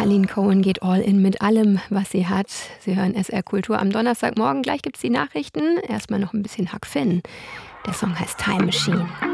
Marlene Cohen geht all in mit allem, was sie hat. Sie hören SR Kultur am Donnerstagmorgen. Gleich gibt's die Nachrichten. Erstmal noch ein bisschen Huck Finn. Der Song heißt Time Machine.